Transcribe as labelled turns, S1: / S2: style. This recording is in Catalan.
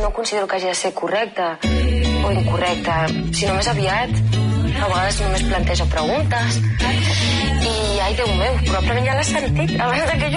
S1: no considero que hagi de ser correcta o incorrecta, sinó més aviat a vegades només planteja preguntes i, ai, Déu meu, probablement ja l'has sentit abans que jo